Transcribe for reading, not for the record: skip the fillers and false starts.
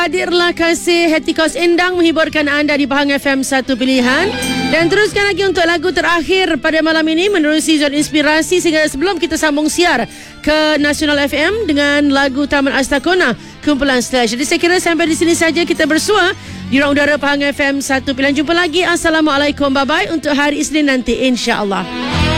hadirlah Kasih Hati Kos Endang menghiburkan anda di Pahang FM 1 Pilihan. Dan teruskan lagi untuk lagu terakhir pada malam ini menerusi zon inspirasi sehingga sebelum kita sambung siar ke Nasional FM dengan lagu Taman Astakona kumpulan Slash. Jadi saya kira sampai di sini saja kita bersua di ruang udara Pahang FM 1 Pilihan. Jumpa lagi. Assalamualaikum. Bye-bye untuk hari Isnin nanti, insya-Allah.